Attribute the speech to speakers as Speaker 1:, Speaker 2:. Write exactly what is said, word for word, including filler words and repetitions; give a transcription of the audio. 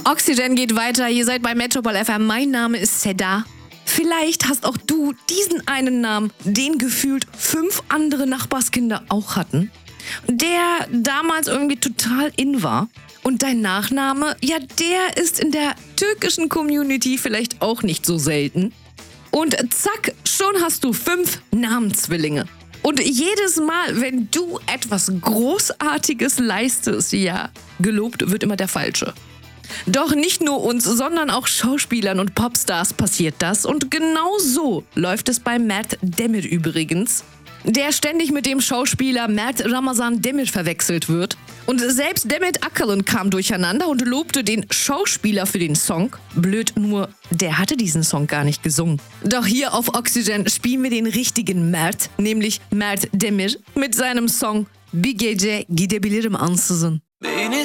Speaker 1: Oxygen geht weiter, ihr seid bei Metropol F M. Mein Name ist Seda. Vielleicht hast auch du diesen einen Namen, den gefühlt fünf andere Nachbarskinder auch hatten, der damals irgendwie total in war. Und dein Nachname, ja, der ist in der türkischen Community vielleicht auch nicht so selten. Und zack, schon hast du fünf Namenszwillinge. Und jedes Mal, wenn du etwas Großartiges leistest, ja, gelobt wird immer der Falsche. Doch nicht nur uns, sondern auch Schauspielern und Popstars passiert das. Und genau so läuft es bei Mert Demir übrigens, der ständig mit dem Schauspieler Mert Ramazan Demir verwechselt wird. Und selbst Demet Akalın kam durcheinander und lobte den Schauspieler für den Song. Blöd nur, der hatte diesen Song gar nicht gesungen. Doch hier auf Oxygen spielen wir den richtigen Mert, nämlich Mert Demir mit seinem Song Bir Gece Gidebilirim Ansızın.
Speaker 2: Beni